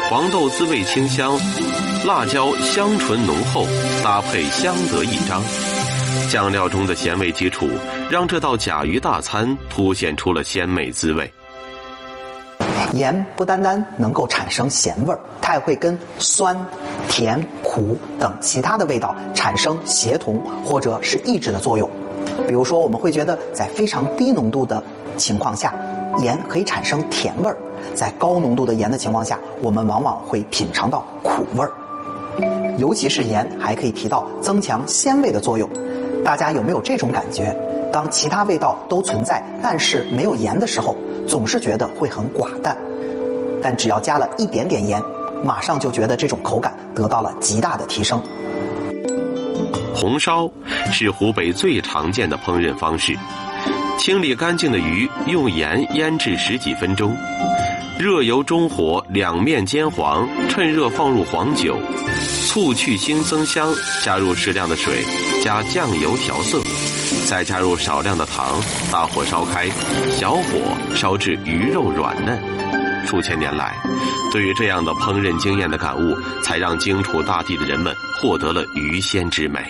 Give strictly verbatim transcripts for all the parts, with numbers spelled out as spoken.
黄豆滋味清香，辣椒香醇浓厚，搭配相得益彰。酱料中的咸味基础，让这道甲鱼大餐凸显出了鲜美滋味。 盐不单单能够产生咸味儿，它也会跟酸、甜、苦等其他的味道产生协同或者是抑制的作用。比如说，我们会觉得在非常低浓度的情况下，盐可以产生甜味儿；在高浓度的盐的情况下，我们往往会品尝到苦味儿。尤其是盐还可以提到增强鲜味的作用。大家有没有这种感觉？当其他味道都存在，但是没有盐的时候，总是觉得会很寡淡。但只要加了一点点盐，马上就觉得这种口感得到了极大的提升。 红烧是湖北最常见的烹饪方式。清理干净的鱼，用盐腌制十几分钟，热油中火，两面煎黄，趁热放入黄酒，醋去腥增香，加入适量的水，加酱油调色，再加入少量的糖，大火烧开，小火烧至鱼肉软嫩。数千年来，对于这样的烹饪经验的感悟，才让荆楚大地的人们获得了鱼鲜之美。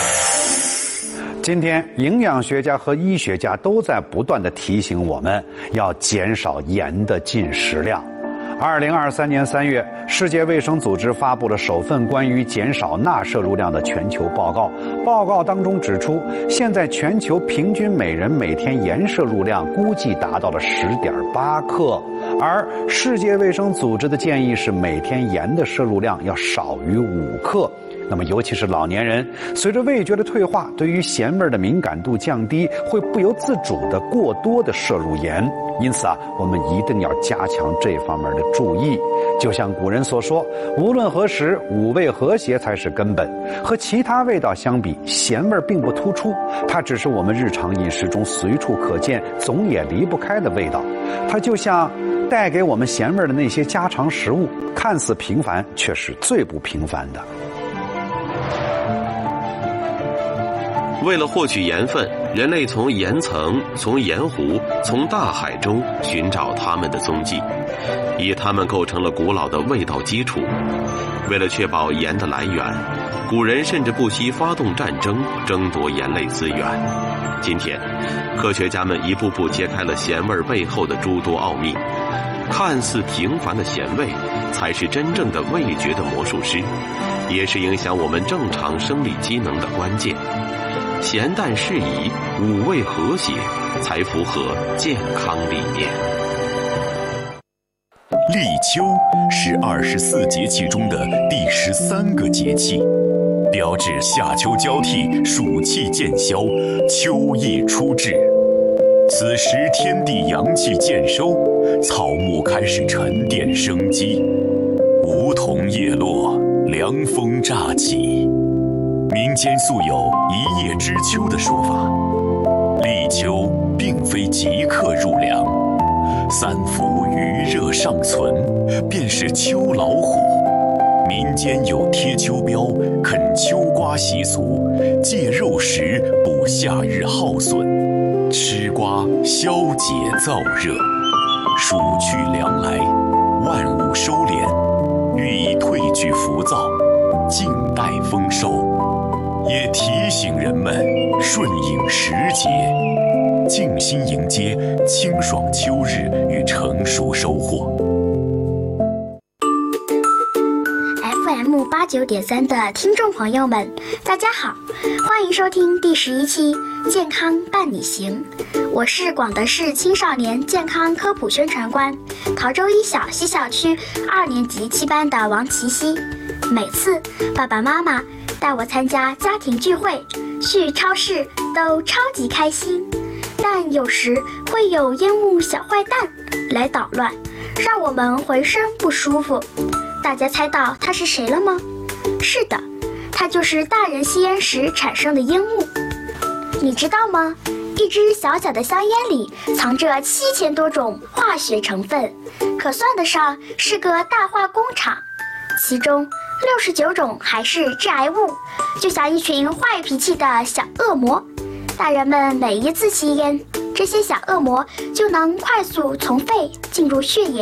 今天，营养学家和医学家都在不断地提醒我们要减少盐的进食量。二零二三年三月，世界卫生组织发布了首份关于减少钠摄入量的全球报告。报告当中指出，现在全球平均每人每天盐摄入量估计达到了十点八克，而世界卫生组织的建议是每天盐的摄入量要少于五克。那么尤其是老年人，随着味觉的退化，对于咸味的敏感度降低，会不由自主的过多的摄入盐。因此啊，我们一定要加强这方面的注意。就像古人所说，无论何时，五味和谐才是根本。和其他味道相比，咸味并不突出，它只是我们日常饮食中随处可见、总也离不开的味道。它就像带给我们咸味的那些家常食物，看似平凡，却是最不平凡的。 为了获取盐分，人类从岩层、从盐湖、从大海中寻找它们的踪迹，以它们构成了古老的味道基础。为了确保盐的来源，古人甚至不惜发动战争，争夺盐类资源。今天，科学家们一步步揭开了咸味背后的诸多奥秘。看似平凡的咸味，才是真正的味觉的魔术师，也是影响我们正常生理机能的关键。咸淡适宜，五味和谐，才符合健康理念。 立秋是二十四节气中的第十三个节气，标志夏秋交替，暑气渐消，秋意初至。此时天地阳气渐收，草木开始沉淀生机，梧桐叶落，凉风乍起。民间素有一叶知秋的说法，立秋并非即刻入凉，三伏余热尚存，便是秋老虎。民间有贴秋膘、啃秋瓜习俗，借肉食补夏日耗损，吃瓜消解燥热。暑去凉来，万物收敛，寓意退去浮躁，静待丰收。也提醒人们顺应时节，静心迎接清爽秋日与成熟收获。 F M 八九点三的听众朋友们，大家好，欢迎收听第十一期《健康伴你行》，我是广德市青少年健康科普宣传官，陶州一小西校区二年级七班的王琪熙。每次爸爸妈妈带我参加家庭聚会，去超市都超级开心，但有时会有烟雾小坏蛋来捣乱，让我们浑身不舒服。大家猜到他是谁了吗？是的，他就是大人吸烟时产生的烟雾。你知道吗？一支小小的香烟里藏着七千多种化学成分，可算得上是个大化工厂。其中六十九种还是致癌物，就像一群坏脾气的小恶魔。大人们每一次吸烟，这些小恶魔就能快速从肺进入血液，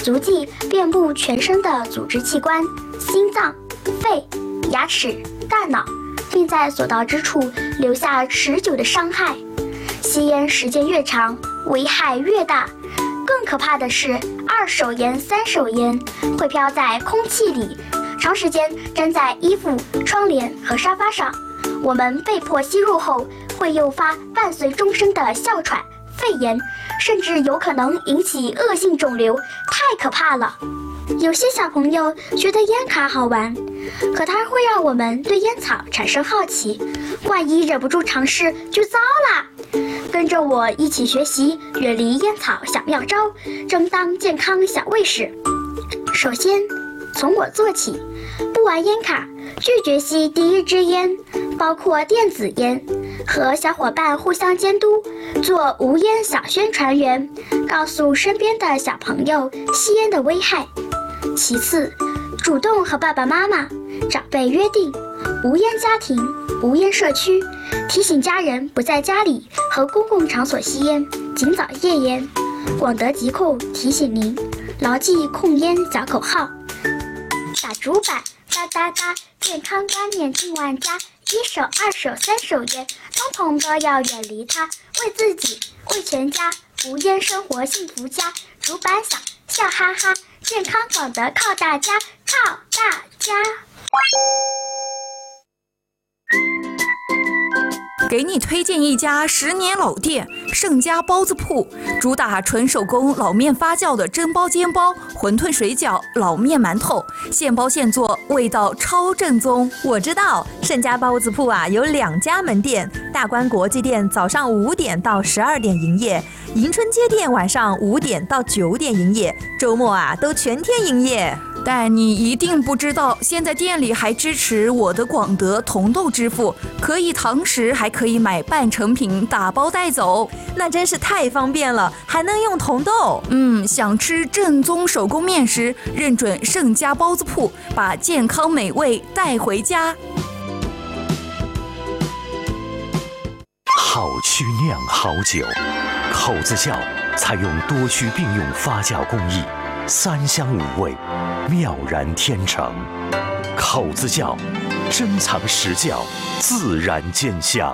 足迹遍布全身的组织器官，心脏、肺、牙齿、大脑，并在所到之处留下持久的伤害。吸烟时间越长，危害越大。更可怕的是，二手烟、三手烟会飘在空气里，长时间粘在衣服、窗帘和沙发上。我们被迫吸入后，会诱发伴随终生的哮喘、肺炎，甚至有可能引起恶性肿瘤，太可怕了。有些小朋友觉得烟卡好玩，可它会让我们对烟草产生好奇，万一忍不住尝试就糟啦。跟着我一起学习远离烟草小妙招，争当健康小卫士。首先从我做起，不玩烟卡，拒绝吸第一支烟，包括电子烟，和小伙伴互相监督，做无烟小宣传员，告诉身边的小朋友吸烟的危害。其次，主动和爸爸妈妈、长辈约定无烟家庭、无烟社区，提醒家人不在家里和公共场所吸烟，尽早戒烟。广德疾控提醒您，牢记控烟小口号。打主板，哒哒哒，健康观念进万家，一手、二手、三手烟，统统都要远离它，为自己，为全家，无烟生活幸福家。主板响，笑哈哈，健康广德靠大家，靠大家。 给你推荐一家十年老店，盛家包子铺，主打纯手工老面发酵的蒸包、煎包、馄饨、水饺、老面、馒头，现包现做，味道超正宗。 我知道盛家包子铺啊，有两家门店，大观国际店早上五点到十二点营业，迎春街店晚上五点到九点营业，周末啊都全天营业。 但你一定不知道，现在店里还支持我的广德同豆支付，可以堂食，还可以买半成品打包带走， 那真是太方便了，还能用同豆。 嗯，想吃正宗手工面食，认准盛家包子铺，把健康美味带回家。 好曲酿好酒，口子窖采用多区并用发酵工艺，三香五味，妙然天成。口子窖，珍藏实窖，自然见香。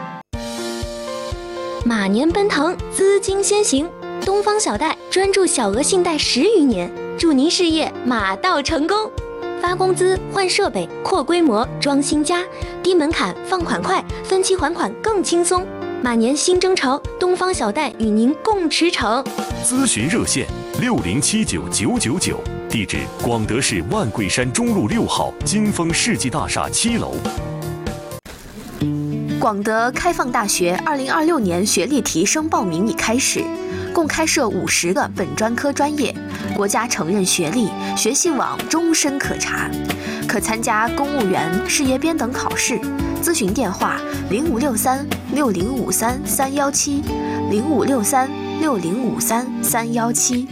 马年奔腾，资金先行，东方小贷专注小额信贷十余年，祝您事业马到成功。发工资、换设备、扩规模、装新家，低门槛、放款快，分期还款更轻松。马年新征程，东方小贷与您共驰骋。 咨询热线六零七九九九九，地址广德市万桂山中路六号金丰世纪大厦七楼。 广德开放大学二零二六年学历提升报名已开始，共开设五十个本专科专业，国家承认学历，学习网终身可查，可参加公务员、事业编等考试。咨询电话零五六三六零五三三幺七，零五六三六零五三三幺七。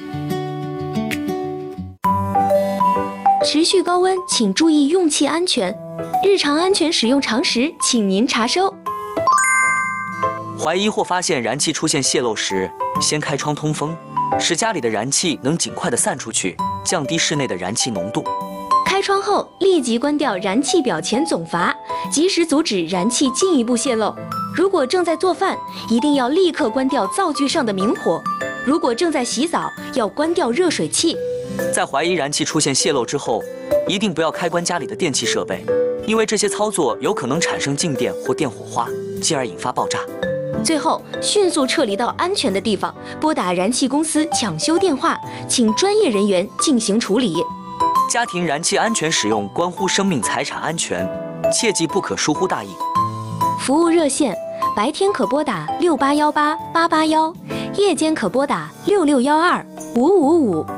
持续高温，请注意用气安全。日常安全使用常识，请您查收。 怀疑或发现燃气出现泄漏时，先开窗通风，使家里的燃气能尽快的散出去，降低室内的燃气浓度。 开窗后立即关掉燃气表前总阀，及时阻止燃气进一步泄漏。如果正在做饭，一定要立刻关掉灶具上的明火；如果正在洗澡，要关掉热水器。 在怀疑燃气出现泄漏之后，一定不要开关家里的电气设备，因为这些操作有可能产生静电或电火花，进而引发爆炸。 最后，迅速撤离到安全的地方，拨打燃气公司抢修电话，请专业人员进行处理。 家庭燃气安全使用关乎生命财产安全，切记不可疏忽大意。 服务热线：白天可拨打六八幺八八八幺，夜间可拨打六六幺二五五五。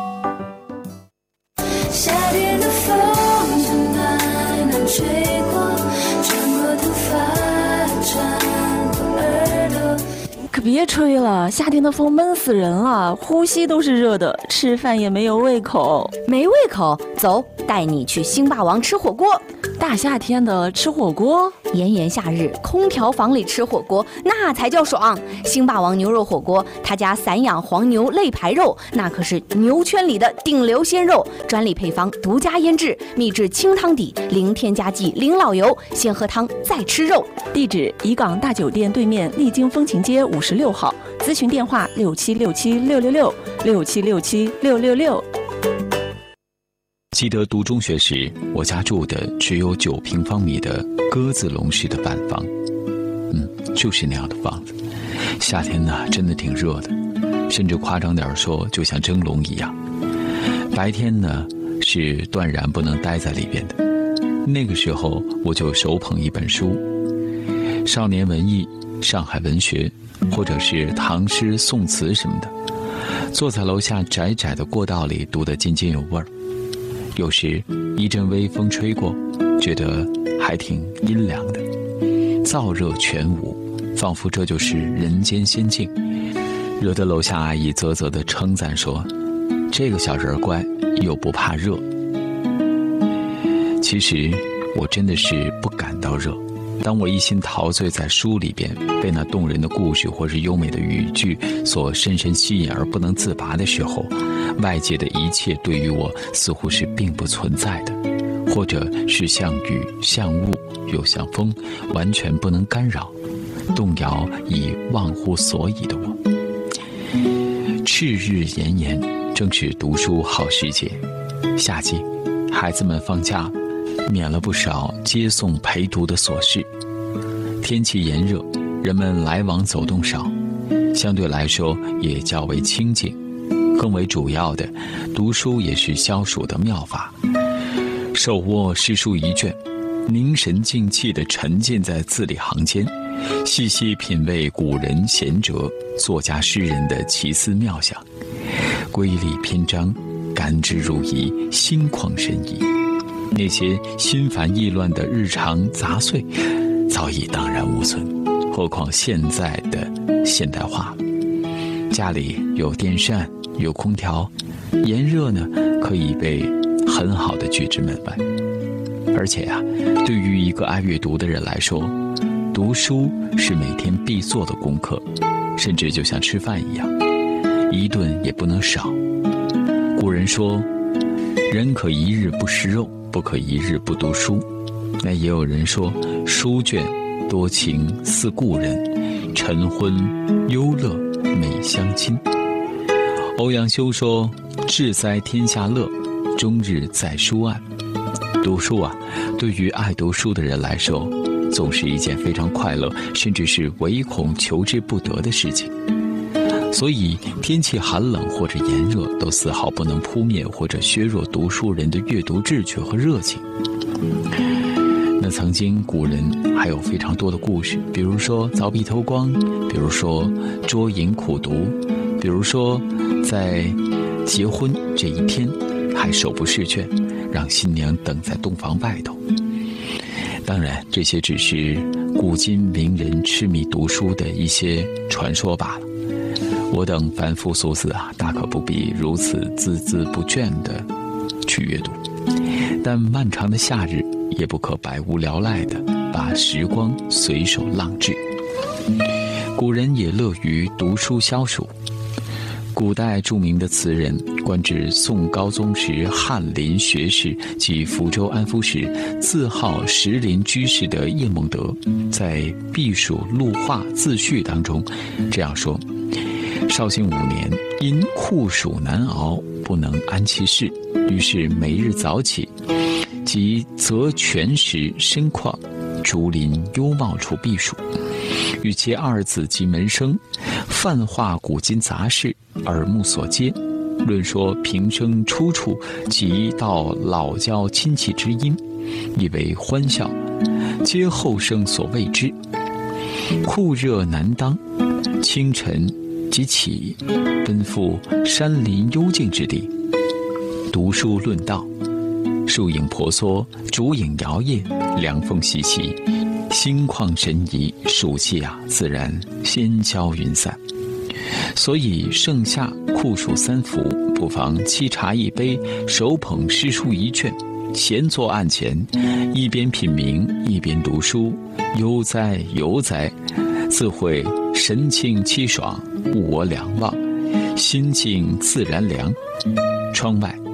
夏天的风从南南吹过，穿过头发，穿过耳朵。 可别吹了，夏天的风闷死人了，呼吸都是热的，吃吃饭也没有胃口。 没胃口？走，带你去星霸王吃火锅。 大夏天的吃火锅， 炎炎夏日，空调房里吃火锅那才叫爽。星霸王牛肉火锅，他家散养黄牛肋排肉，那可是牛圈里的顶流鲜肉，专利配方，独家腌制，秘制清汤底，零添加剂，零老油，先喝汤再吃肉。 地址：怡港大酒店对面丽晶风情街五十六号，咨询电话：六七六七六六六六七六七六六六。 记得读中学时，我家住的只有九平方米的鸽子笼式的板房，嗯，就是那样的房子。夏天呢，真的挺热的，甚至夸张点说，就像蒸笼一样。白天呢，是断然不能待在里边的。那个时候，我就手捧一本书，少年文艺、上海文学，或者是唐诗宋词什么的，坐在楼下窄窄的过道里，读得津津有味儿。有时一阵微风吹过，觉得还挺阴凉的，燥热全无，仿佛这就是人间仙境，惹得楼下阿姨啧啧地称赞说：“这个小人乖，又不怕热。”其实我真的是不感到热。当我一心陶醉在书里边，被那动人的故事或是优美的语句所深深吸引而不能自拔的时候，外界的一切对于我似乎是并不存在的，或者是像雨像雾又像风，完全不能干扰动摇已忘乎所以的我。赤日炎炎，正是读书好时节。夏季，孩子们放假，免了不少接送陪读的琐事。天气炎热，人们来往走动少，相对来说也较为清静。更为主要的，读书也是消暑的妙法。手握诗书一卷，凝神静气地沉浸在字里行间，细细品味古人贤哲、作家诗人的奇思妙想，瑰丽篇章，甘之如饴，心旷神怡。那些心烦意乱的日常杂碎早已荡然无存，何况现在的现代化。家里有电扇，有空调，炎热呢可以被很好的拒之门外。而且啊，对于一个爱阅读的人来说，读书是每天必做的功课，甚至就像吃饭一样，一顿也不能少。古人说，人可一日不食肉，不可一日不读书。那也有人说，书卷多情似故人，晨昏忧乐美相亲。欧阳修说，志哉天下乐，终日在书案。读书啊，对于爱读书的人来说，总是一件非常快乐，甚至是唯恐求之不得的事情。所以天气寒冷或者炎热，都丝毫不能扑灭或者削弱读书人的阅读志趣和热情。那曾经古人还有非常多的故事，比如说凿壁偷光，比如说捉影苦读，比如说在结婚这一天还手不释卷，让新娘等在洞房外头。当然这些只是古今名人痴迷读书的一些传说罢了，我等凡夫俗子啊，大可不必如此孜孜不倦地去阅读。但漫长的夏日也不可百无聊赖地把时光随手浪掷。古人也乐于读书消暑。古代著名的词人，官至宋高宗时翰林学士及福州安抚使，自号石林居士的叶梦得，在《避暑录话自序》当中这样说：绍兴五年，因酷暑难熬，不能安其室，于是每日早起，即择泉石深旷，竹林幽茂处避暑，与其二子及门生，泛化古今杂事，耳目所接，论说平生出处及到老交亲戚之音，以为欢笑，皆后生所谓之。酷热难当，清晨即起，奔赴山林幽静之地，读书论道。树影婆娑，竹影摇曳，凉风习习，心旷神怡，暑气啊自然烟消云散。 所以盛夏酷暑三伏，不妨沏茶一杯，手捧诗书一卷，闲坐案前，一边品茗一边读书，悠哉悠哉，自会神清气爽，物我两忘，心境自然凉。窗外